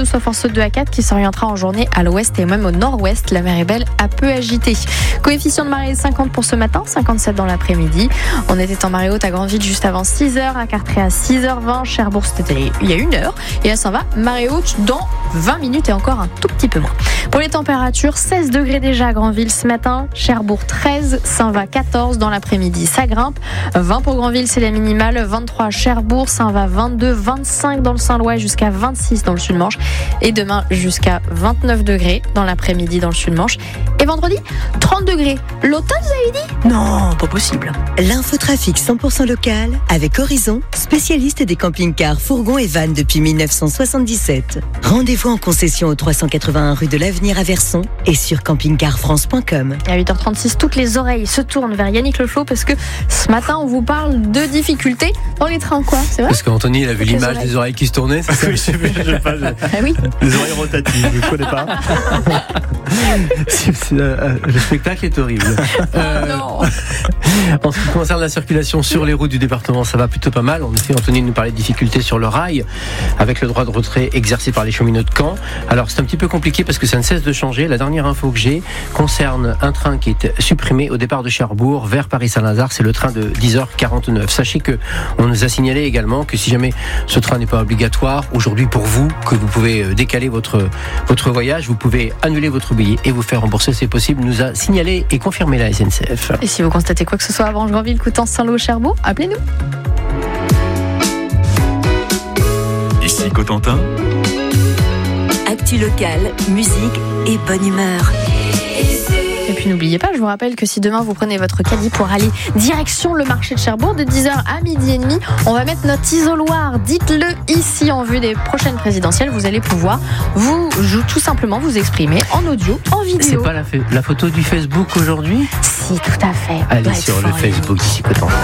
sauf en saute de A4 qui s'orientera en journée à l'ouest et même au nord-ouest. La mer est belle, à peu agitée. Coefficient de marée 50 pour ce matin, 57 dans l'après-midi. On était en marée haute à Granville juste avant 6h, à Cartré à 6h20, Cherbourg c'était il y a 1 heure. Et là ça va, marée haute dans 20 minutes et encore un tout petit peu moins. Pour les températures, 16 degrés déjà à Granville ce matin, Cherbourg 13, Saint-Va 14 dans l'après-midi, ça grimpe. 20 pour Granville, c'est la minimale, 23 à Cherbourg, Saint-Va 22, 25 dans le Saint-Lois jusqu'à 26 dans le Sud-Manche. Et demain jusqu'à 29 degrés dans l'après-midi dans le Sud-Manche. Et vendredi, 30 degrés. L'automne, vous avez dit ? Non, pas possible. L'infotrafic 100% local avec Horizon, spécialiste des camping-cars, fourgons et vannes depuis 1977. Rendez-vous en concession au 381 rue de l'Avenir à Verson et sur campingcarfrance.com. À 8h36, toutes les oreilles se tournent vers Yannick Le Floh parce que ce matin, on vous parle de difficultés dans les trains, quoi. C'est vrai ? Parce qu'Anthony, il a vu l'image des oreilles qui se tournaient, c'est ça ? Oui, je sais pas. Ah oui. Les oreilles rotatives, je ne connais pas. Le spectacle est horrible. Non. En ce qui concerne la circulation sur les routes du département, ça va plutôt pas mal. En effet, Anthony nous parlait de difficultés sur le rail avec le droit de retrait exercé par les cheminots de Caen. Alors c'est un petit peu compliqué parce que ça ne cesse de changer. La dernière info que j'ai concerne un train qui est supprimé au départ de Cherbourg vers Paris-Saint-Lazare. C'est le train de 10h49. Sachez que on nous a signalé également que si jamais ce train n'est pas obligatoire aujourd'hui pour vous, que vous pouvez décaler votre voyage, vous pouvez annuler votre billet et vous faire rembourser, c'est possible, nous a signalé et confirmé la SNCF. Et si vous constatez quoi que ce soit à Avranches, Granville, Coutances, Saint-Lô, Cherbourg, appelez-nous. Ici Cotentin. Actu local, musique et bonne humeur. Et puis n'oubliez pas, je vous rappelle que si demain vous prenez votre caddie pour aller direction le marché de Cherbourg de 10h à 12h30, on va mettre notre isoloir. Dites-le ici en vue des prochaines présidentielles. Vous allez pouvoir tout simplement vous exprimer en audio, en vidéo. C'est pas la photo du Facebook aujourd'hui ? Si, tout à fait. Allez sur le Facebook d'ici Cotentin.